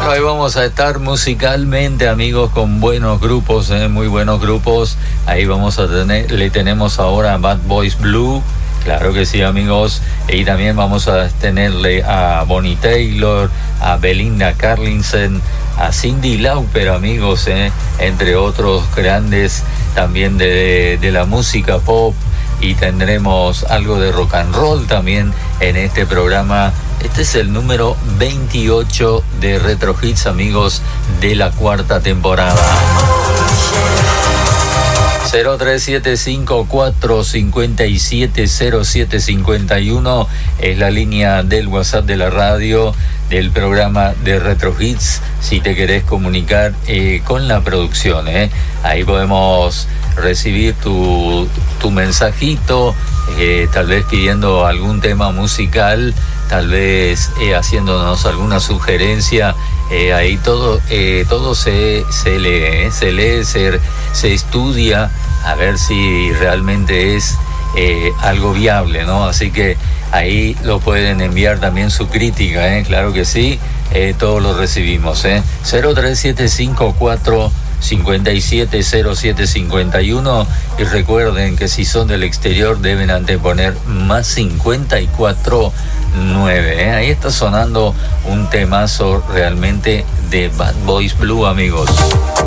Bueno, ahí vamos a estar musicalmente, amigos, con buenos grupos, muy buenos grupos. Ahí vamos a tener, le tenemos ahora a Bad Boys Blue, claro que sí, amigos. Y también vamos a tenerle a Bonnie Taylor, a Belinda Carlinson, a Cyndi Lauper, amigos, entre otros grandes también de la música pop. Y tendremos algo de rock and roll también en este programa. Este es el número 28 de Retro Hits, amigos, de la cuarta temporada. 037545700751 es la línea del WhatsApp de la radio, del programa de Retro Hits, si te querés comunicar con la producción. Ahí podemos recibir tu mensajito, tal vez pidiendo algún tema musical, tal vez haciéndonos alguna sugerencia. Ahí todo se lee, se estudia a ver si realmente es algo viable, ¿no? Así que ahí lo pueden enviar también su crítica, claro que sí, todo lo recibimos. 03754-570751, y recuerden que si son del exterior deben anteponer más 549. Ahí está sonando un temazo realmente de Bad Boys Blue, amigos.